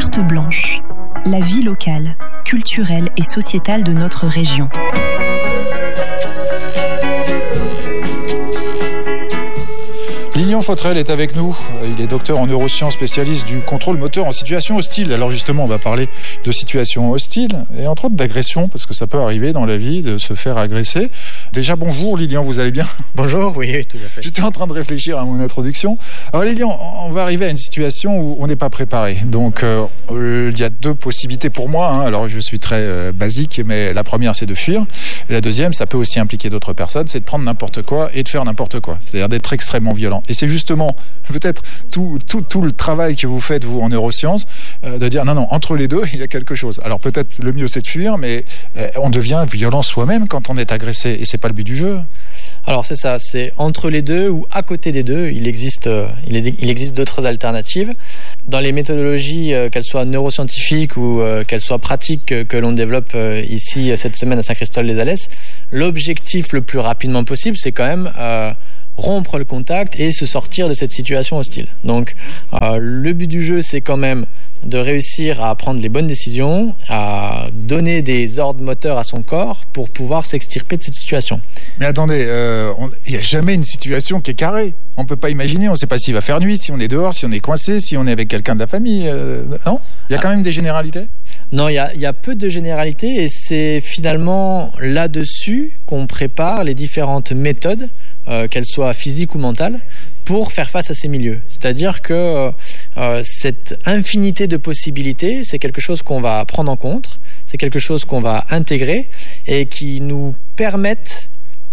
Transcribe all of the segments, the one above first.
Carte blanche, la vie locale, culturelle et sociétale de notre région. Lilian Fautrel est avec nous. Il est docteur en neurosciences, spécialiste du contrôle moteur en situation hostile. Alors justement, on va parler de situation hostile et entre autres d'agression, parce que ça peut arriver dans la vie de se faire agresser. Déjà, bonjour Lilian, vous allez bien ? Bonjour, oui, tout à fait. J'étais en train de réfléchir à mon introduction. Alors Lilian, on va arriver à une situation où on n'est pas préparé. Donc il y a deux possibilités pour moi. Alors je suis très basique, mais la première c'est de fuir. Et la deuxième, ça peut aussi impliquer d'autres personnes, c'est de prendre n'importe quoi et de faire n'importe quoi. C'est-à-dire d'être extrêmement violent. Et c'est justement peut-être tout le travail que vous faites, vous, en neurosciences, de dire non, entre les deux, il y a quelque chose. Alors peut-être le mieux, c'est de fuir, mais on devient violent soi-même quand on est agressé. Et c'est pas le but du jeu. Alors c'est ça, c'est entre les deux ou à côté des deux, il existe d'autres alternatives. Dans les méthodologies, qu'elles soient neuroscientifiques ou qu'elles soient pratiques que l'on développe ici cette semaine à Saint-Christol-les-Alès, l'objectif le plus rapidement possible, c'est quand même rompre le contact et se sortir de cette situation hostile. Donc le but du jeu, c'est quand même de réussir à prendre les bonnes décisions, à donner des ordres moteurs à son corps pour pouvoir s'extirper de cette situation. Mais attendez, il n'y a jamais une situation qui est carrée. On ne peut pas imaginer, on ne sait pas s'il va faire nuit, si on est dehors, si on est coincé, si on est avec quelqu'un de la famille. Non ? Il y a quand même des généralités ? Non, il y a peu de généralités et c'est finalement là-dessus qu'on prépare les différentes méthodes, qu'elles soient physiques ou mentales, pour faire face à ces milieux. C'est-à-dire que cette infinité de possibilités, c'est quelque chose qu'on va prendre en compte, c'est quelque chose qu'on va intégrer et qui nous permettent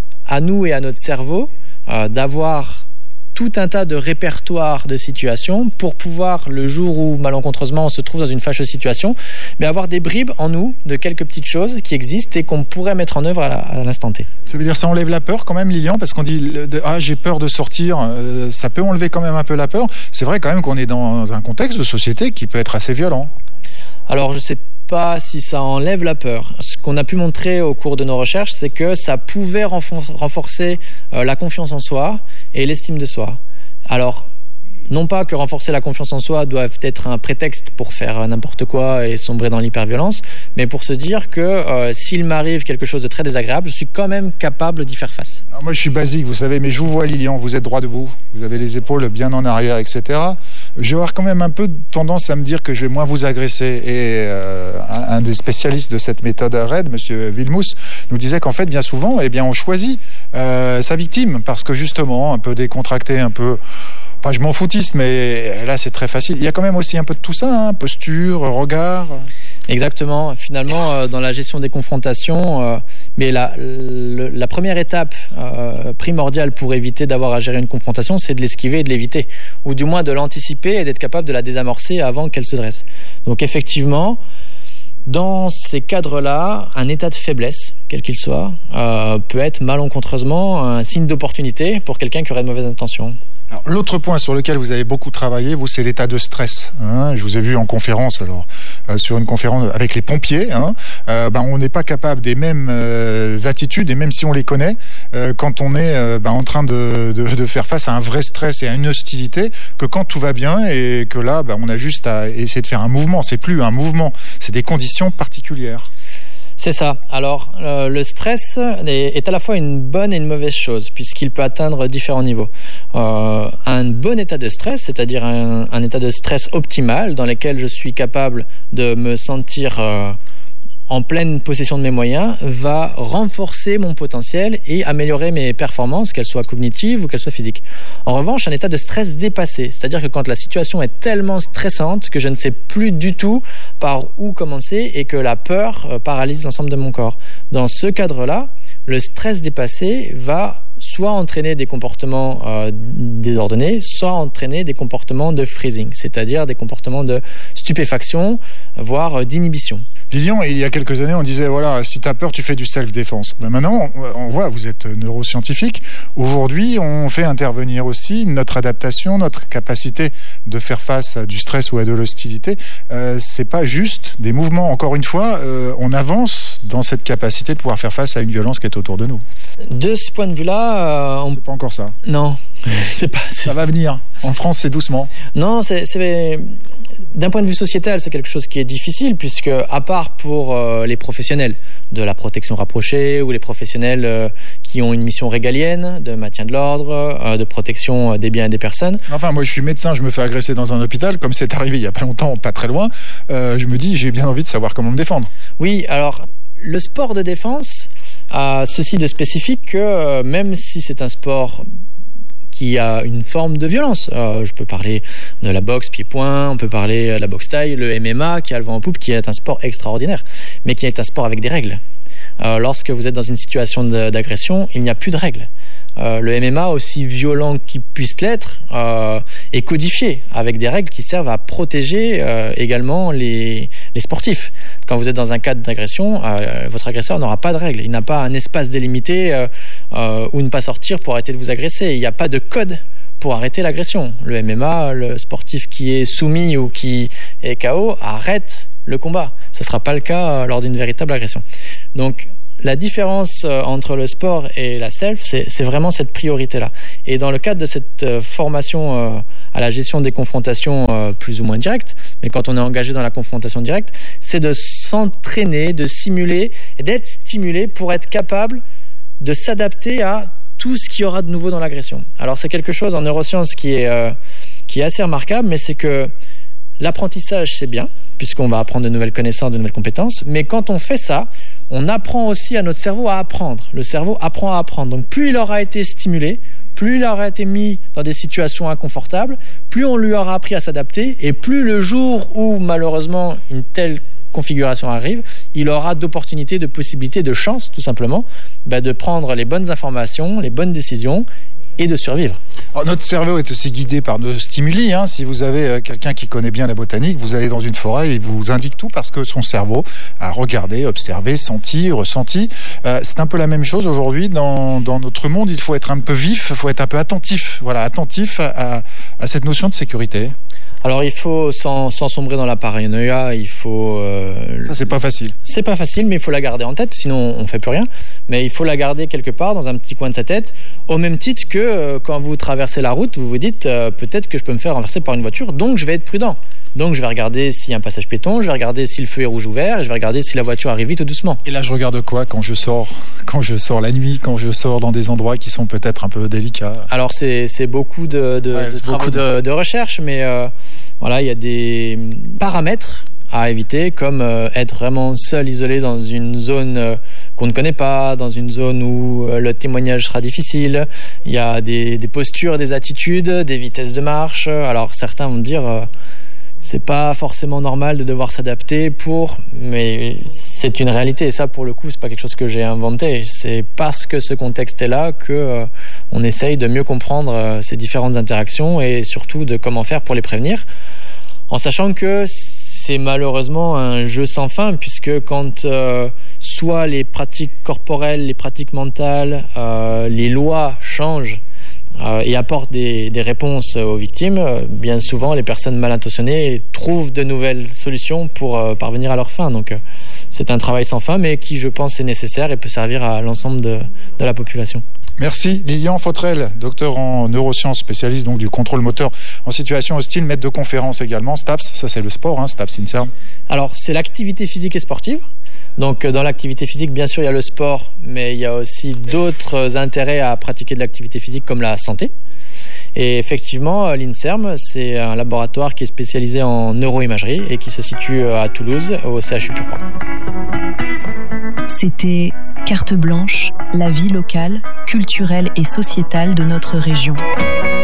à nous et à notre cerveau d'avoir tout un tas de répertoires de situations pour pouvoir, le jour où malencontreusement on se trouve dans une fâcheuse situation, mais avoir des bribes en nous de quelques petites choses qui existent et qu'on pourrait mettre en œuvre à l'instant T. Ça veut dire que ça enlève la peur quand même, Lilian, parce qu'on dit j'ai peur de sortir, ça peut enlever quand même un peu la peur. C'est vrai quand même qu'on est dans un contexte de société qui peut être assez violent. Alors je sais pas si ça enlève la peur. Ce qu'on a pu montrer au cours de nos recherches, c'est que ça pouvait renforcer la confiance en soi et l'estime de soi. Alors, non pas que renforcer la confiance en soi doive être un prétexte pour faire n'importe quoi et sombrer dans l'hyperviolence, mais pour se dire que s'il m'arrive quelque chose de très désagréable, je suis quand même capable d'y faire face. Alors moi je suis basique, vous savez, mais je vous vois Lilian, vous êtes droit debout, vous avez les épaules bien en arrière, etc. Je vais avoir quand même un peu tendance à me dire que je vais moins vous agresser. Et un des spécialistes de cette méthode RAID, M. Villemous, nous disait qu'en fait, bien souvent, on choisit sa victime, parce que justement, un peu décontracté, un peu... Pas je m'en foutiste, mais là c'est très facile. Il y a quand même aussi un peu de tout ça, posture, regard. Exactement. Finalement, dans la gestion des confrontations, mais la première étape primordiale pour éviter d'avoir à gérer une confrontation, c'est de l'esquiver et de l'éviter, ou du moins de l'anticiper et d'être capable de la désamorcer avant qu'elle se dresse. Donc effectivement, dans ces cadres-là, un état de faiblesse, quel qu'il soit, peut être malencontreusement un signe d'opportunité pour quelqu'un qui aurait de mauvaises intentions. Alors, l'autre point sur lequel vous avez beaucoup travaillé, vous, c'est l'état de stress. Je vous ai vu en conférence, sur une conférence avec les pompiers. On n'est pas capable des mêmes attitudes, et même si on les connaît, quand on est en train de faire face à un vrai stress et à une hostilité, que quand tout va bien et que là, on a juste à essayer de faire un mouvement. C'est plus un mouvement, c'est des conditions particulières. C'est ça. Alors, le stress est à la fois une bonne et une mauvaise chose, puisqu'il peut atteindre différents niveaux. Un bon état de stress, c'est-à-dire un état de stress optimal, dans lequel je suis capable de me sentir en pleine possession de mes moyens, va renforcer mon potentiel et améliorer mes performances, qu'elles soient cognitives ou qu'elles soient physiques. En revanche, un état de stress dépassé, c'est-à-dire que quand la situation est tellement stressante que je ne sais plus du tout par où commencer et que la peur paralyse l'ensemble de mon corps. Dans ce cadre-là, le stress dépassé va soit entraîner des comportements désordonnés, soit entraîner des comportements de freezing, c'est-à-dire des comportements de stupéfaction, voire d'inhibition. Lilian, il y a quelques années, on disait, voilà, si tu as peur, tu fais du self-défense. Maintenant, on voit, vous êtes neuroscientifique. Aujourd'hui, on fait intervenir aussi notre adaptation, notre capacité de faire face à du stress ou à de l'hostilité. C'est pas juste des mouvements. Encore une fois, on avance dans cette capacité de pouvoir faire face à une violence qui est autour de nous. De ce point de vue-là... C'est pas encore ça. Non. Ça va venir. En France, c'est doucement. Non, d'un point de vue sociétal, c'est quelque chose qui est difficile puisque, à part pour les professionnels de la protection rapprochée ou les professionnels qui ont une mission régalienne de maintien de l'ordre, de protection des biens et des personnes. Enfin, moi, je suis médecin, je me fais agresser dans un hôpital, comme c'est arrivé il y a pas longtemps, pas très loin. Je me dis, j'ai bien envie de savoir comment me défendre. Oui, alors le sport de défense a ceci de spécifique que même si c'est un sport qui a une forme de violence. Je peux parler de la boxe pied-point, on peut parler de la boxe taille, le MMA qui a le vent en poupe, qui est un sport extraordinaire, mais qui est un sport avec des règles. Lorsque vous êtes dans une situation d'agression, il n'y a plus de règles. Le MMA, aussi violent qu'il puisse l'être, est codifié avec des règles qui servent à protéger également les sportifs. Quand vous êtes dans un cadre d'agression, votre agresseur n'aura pas de règles. Il n'a pas un espace délimité où ne pas sortir pour arrêter de vous agresser. Il n'y a pas de code pour arrêter l'agression. Le MMA, le sportif qui est soumis ou qui est KO arrête le combat. Ça ne sera pas le cas lors d'une véritable agression. Donc, la différence entre le sport et la self, c'est vraiment cette priorité-là. Et dans le cadre de cette formation à la gestion des confrontations plus ou moins directes, mais quand on est engagé dans la confrontation directe, c'est de s'entraîner, de simuler et d'être stimulé pour être capable de s'adapter à tout ce qu'il y aura de nouveau dans l'agression. Alors c'est quelque chose en neurosciences qui est assez remarquable, mais c'est que l'apprentissage, c'est bien, puisqu'on va apprendre de nouvelles connaissances, de nouvelles compétences, mais quand on fait ça, on apprend aussi à notre cerveau à apprendre. Le cerveau apprend à apprendre. Donc plus il aura été stimulé, plus il aura été mis dans des situations inconfortables, plus on lui aura appris à s'adapter, et plus le jour où malheureusement une telle configuration arrive, il aura d'opportunités, de possibilités, de chances tout simplement, de prendre les bonnes informations, les bonnes décisions et de survivre. Alors, notre cerveau est aussi guidé par nos stimuli. Si vous avez quelqu'un qui connaît bien la botanique, vous allez dans une forêt et il vous indique tout parce que son cerveau a regardé, observé, senti, ressenti. C'est un peu la même chose aujourd'hui dans notre monde. Il faut être un peu vif, il faut être un peu attentif. Voilà, attentif à cette notion de sécurité. Alors il faut, sans sombrer dans la paranoïa, il faut... Ça, c'est pas facile. C'est pas facile, mais il faut la garder en tête, sinon on fait plus rien. Mais il faut la garder quelque part, dans un petit coin de sa tête, au même titre que quand vous traversez la route, vous vous dites peut-être que je peux me faire renverser par une voiture, donc je vais être prudent. Donc je vais regarder s'il y a un passage piéton, je vais regarder si le feu est rouge ou vert, et je vais regarder si la voiture arrive vite ou doucement. Et là, je regarde quoi quand je sors la nuit, quand je sors dans des endroits qui sont peut-être un peu délicats? Alors c'est beaucoup de travaux de recherche, mais voilà, il y a des paramètres à éviter, comme être vraiment seul, isolé dans une zone qu'on ne connaît pas, dans une zone où le témoignage sera difficile. Il y a des postures, des attitudes, des vitesses de marche. Alors certains vont dire c'est pas forcément normal de devoir s'adapter mais c'est une réalité. Et ça, pour le coup, c'est pas quelque chose que j'ai inventé. C'est parce que ce contexte est là que on essaye de mieux comprendre ces différentes interactions et surtout de comment faire pour les prévenir, en sachant que c'est malheureusement un jeu sans fin, puisque quand soit les pratiques corporelles, les pratiques mentales, les lois changent et apportent des réponses aux victimes, bien souvent les personnes mal intentionnées trouvent de nouvelles solutions pour parvenir à leur fin. Donc c'est un travail sans fin, mais qui, je pense, est nécessaire et peut servir à l'ensemble de la population. Merci Lilian Fautrel, docteur en neurosciences, spécialiste donc du contrôle moteur en situation hostile, maître de conférence également. STAPS, ça c'est le sport, STAPS INSERM. Alors c'est l'activité physique et sportive. Donc dans l'activité physique, bien sûr, il y a le sport, mais il y a aussi d'autres intérêts à pratiquer de l'activité physique comme la santé. Et effectivement, l'INSERM, c'est un laboratoire qui est spécialisé en neuroimagerie et qui se situe à Toulouse, au CHU Purpan. C'était Carte Blanche, la vie locale, culturelle et sociétale de notre région.